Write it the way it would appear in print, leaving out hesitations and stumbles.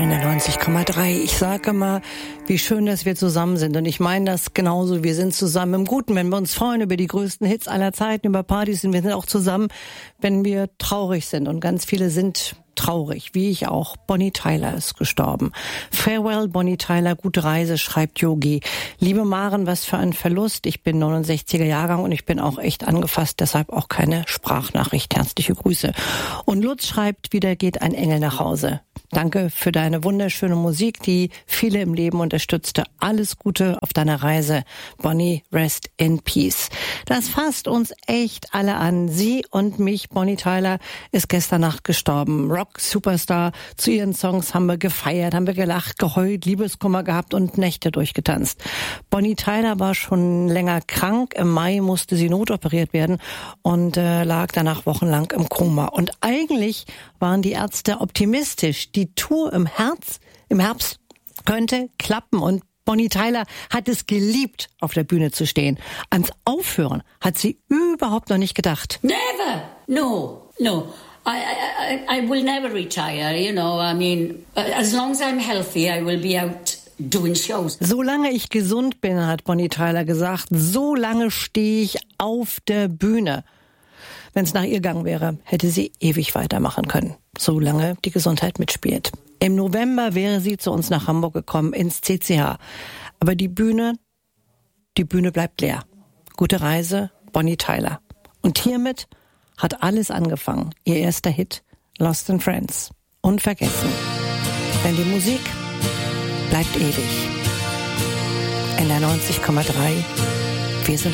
in der 90,3. Ich sage immer, wie schön, dass wir zusammen sind. Und ich meine das genauso. Wir sind zusammen im Guten, wenn wir uns freuen über die größten Hits aller Zeiten, über Partys sind. Wir sind auch zusammen, wenn wir traurig sind. Und ganz viele sind traurig, wie ich auch. Bonnie Tyler ist gestorben. Farewell, Bonnie Tyler, gute Reise, schreibt Yogi. Liebe Maren, was für ein Verlust. Ich bin 69er Jahrgang und ich bin auch echt angefasst, deshalb auch keine Sprachnachricht. Herzliche Grüße. Und Lutz schreibt, wieder geht ein Engel nach Hause. Danke für deine wunderschöne Musik, die viele im Leben unterstützte. Alles Gute auf deiner Reise. Bonnie, rest in peace. Das fasst uns echt alle an. Sie und mich. Bonnie Tyler ist gestern Nacht gestorben. Rock-Superstar. Zu ihren Songs haben wir gefeiert, haben wir gelacht, geheult, Liebeskummer gehabt und Nächte durchgetanzt. Bonnie Tyler war schon länger krank. Im Mai musste sie notoperiert werden und lag danach wochenlang im Koma. Und eigentlich waren die Ärzte optimistisch. Die Tour im Herbst könnte klappen und Bonnie Tyler hat es geliebt, auf der Bühne zu stehen. Ans Aufhören hat sie überhaupt noch nicht gedacht. Never! No. I will never retire, you know. I mean, as long as I'm healthy, I will be out doing shows. Solange ich gesund bin, hat Bonnie Tyler gesagt, so lange stehe ich auf der Bühne. Wenn es nach ihr gegangen wäre, hätte sie ewig weitermachen können, solange die Gesundheit mitspielt. Im November wäre sie zu uns nach Hamburg gekommen, ins CCH. Aber die Bühne bleibt leer. Gute Reise, Bonnie Tyler. Und hiermit hat alles angefangen. Ihr erster Hit, Lost in Friends. Unvergessen. Denn die Musik bleibt ewig. In der 90,3. Wir sind